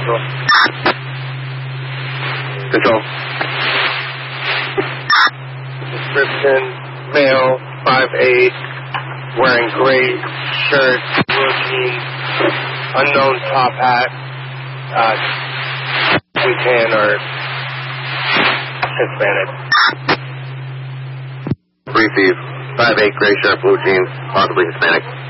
Control. Description, male, 5'8", wearing gray shirt, blue jeans, unknown top hat, tan or Hispanic. Receive. 5'8", gray shirt, blue jeans, possibly Hispanic.